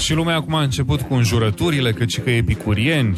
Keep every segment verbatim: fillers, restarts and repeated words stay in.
și lumea acum a început cu înjurăturile, căci că epicurieni.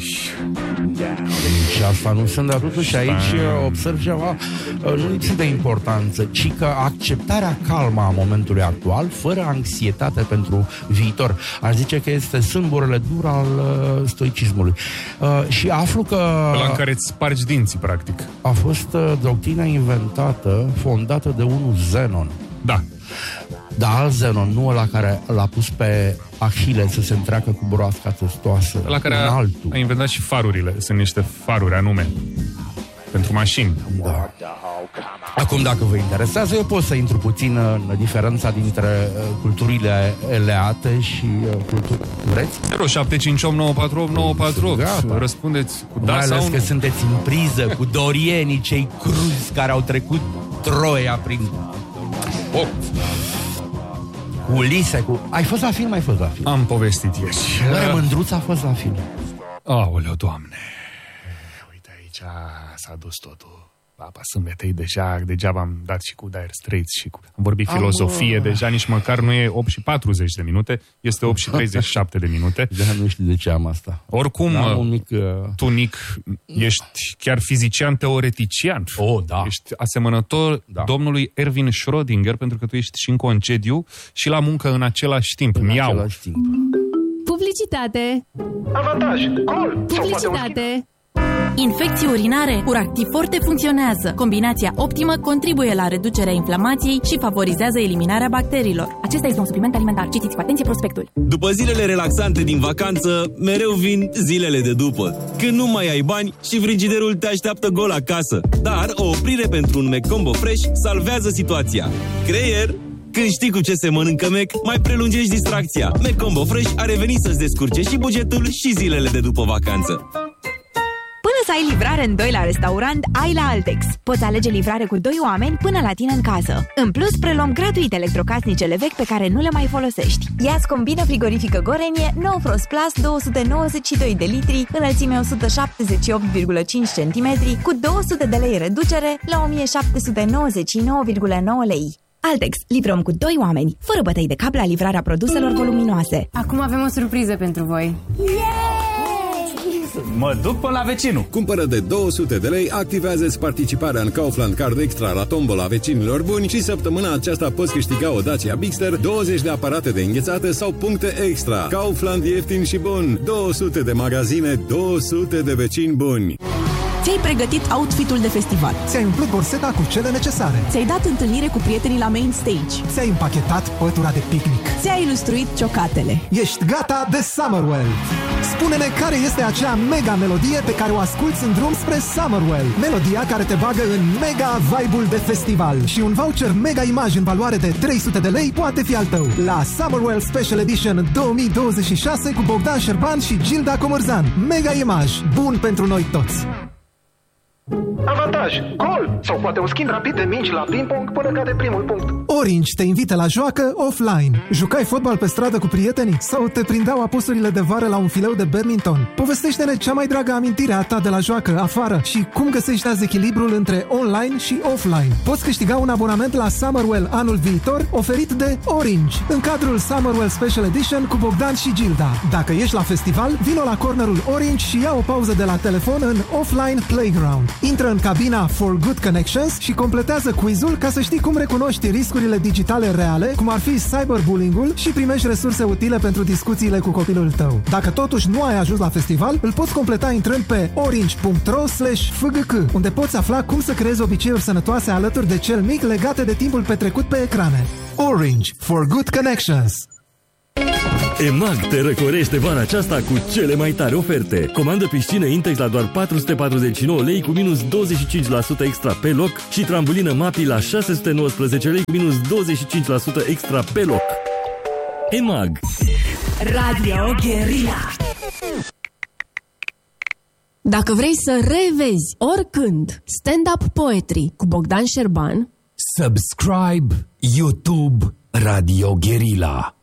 Și asta nu sunt, dar totuși aici observ ceva, nu lipsit de importanță, ci că acceptarea calmă a momentului actual, fără anxietate pentru viitor. Aș zice că este sâmburele dur al uh, stoicismului. Uh, și aflu că... Ăla în care îți spargi dinții, practic. A fost uh, doctrina inventată, fondată de unul Zenon. Da. Dar alt Zenon, nu ăla care l-a pus pe Ahile să se întreacă cu broasca testoasă. Ăla care a, a inventat și farurile. Sunt niște faruri anume pentru mașini. Da. Acum, dacă vă interesează, eu pot să intru puțin în diferența dintre uh, culturile eleate și uh, culturi... Vreți? zero șapte cinci opt nouă patru opt nouă patru opt. Gata. Răspundeți cu da Mai ales sau că nu. sunteți în priză cu dorienii cei cruzi care au trecut Troia prin... Oh. Cu Ulise, cu... Ai fost la film? Ai fost la film? Am povestit ieri. Oare Mândruța a fost la film? Aoleu, Doamne. Uite, aici s-a dus totul. Papa, sâmbetei deja, degeaba am dat și cu Dire Straits și cu... Am vorbit filozofie, Am, deja nici măcar nu e opt și patruzeci de minute, este opt și treizeci și șapte de minute. Da, nu știu de ce am asta. Oricum, un mic, uh... tu, Nic, ești chiar fizician teoretician. Oh, da. Ești asemănător da. domnului Erwin Schrödinger, pentru că tu ești și în concediu și la muncă în același timp. În Miau. același timp. Publicitate. Avantaj. Gol. Publicitate. Infecții urinare, Uractiv Forte funcționează. Combinația optimă contribuie la reducerea inflamației și favorizează eliminarea bacteriilor. Acesta este un supliment alimentar. Citiți cu atenție prospectul. După zilele relaxante din vacanță, mereu vin zilele de după. Când nu mai ai bani și frigiderul te așteaptă gol acasă. Dar o oprire pentru un McCombo Fresh salvează situația. Creier, când știi cu ce se mănâncă Mac, mai prelungești distracția. McCombo Fresh a revenit să-ți descurce și bugetul și zilele de după vacanță. Până să ai livrare în doi la restaurant, ai la Altex. Poți alege livrare cu doi oameni până la tine în casă. În plus, preluăm gratuit electrocasnicele vechi pe care nu le mai folosești. Ia-ți combina frigorifică Gorenie No Frost Plus două sute nouăzeci și doi de litri, înălțime o sută șaptezeci și opt virgulă cinci centimetri, cu două sute de lei reducere la o mie șapte sute nouăzeci și nouă virgulă nouă lei. Altex. Livrăm cu doi oameni, fără bătăi de cap la livrarea produselor voluminoase. Acum avem o surpriză pentru voi. Mă duc până la vecinul. Cumpără de două sute de lei, activează-ți participarea în Kaufland Card Extra la tombola vecinilor buni și săptămâna aceasta poți câștiga o Dacia Bigster, douăzeci de aparate de înghețată sau puncte extra. Kaufland ieftin și bun. două sute de magazine, două sute de vecini buni. Ți-ai pregătit outfitul de festival. Ți-ai umplut borseta cu cele necesare. Ți-ai dat întâlnire cu prietenii la main stage. Ți-ai împachetat pătura de picnic. Ți-ai ilustruit ciocatele. Ești gata de Summerwell. Spune-ne care este acea mega melodie pe care o asculți în drum spre Summerwell. Melodia care te bagă în mega vibe-ul de festival. Și un voucher mega image în valoare de trei sute de lei poate fi al tău. La Summerwell Special Edition două mii douăzeci și șase cu Bogdan Șerban și Gilda Comărzan. Mega image. Bun pentru noi toți. Avantaj. Gol. Sau poate un schimb rapid de mingi la ping-pong până cade primul punct. Orange te invită la joacă offline. Jucai fotbal pe stradă cu prietenii? Sau te prindeau apusurile de vară la un fileu de badminton? Povestește-ne cea mai dragă amintire a ta de la joacă afară și cum găsești azi echilibrul între online și offline. Poți câștiga un abonament la Summerwell anul viitor oferit de Orange în cadrul Summerwell Special Edition cu Bogdan și Gilda. Dacă ești la festival, vino la cornerul Orange și ia o pauză de la telefon în Offline Playground. Intră în cabina For Good Connections și completează quizul ca să știi cum recunoști riscurile digitale reale, cum ar fi cyberbullying-ul, și primești resurse utile pentru discuțiile cu copilul tău. Dacă totuși nu ai ajuns la festival, îl poți completa intrând pe orange punct ro slash f g c, unde poți afla cum să creezi obiceiuri sănătoase alături de cel mic legate de timpul petrecut pe ecrane. Orange. For Good Connections. EMAG te răcorește vara aceasta cu cele mai tari oferte. Comandă piscină Intex la doar patru sute patruzeci și nouă lei cu minus douăzeci și cinci la sută extra pe loc și trambulină Mapi la șase sute nouăsprezece lei cu minus douăzeci și cinci la sută extra pe loc. EMAG. Radio Guerilla. Dacă vrei să revezi oricând stand-up poetry cu Bogdan Șerban, subscribe YouTube Radio Guerilla.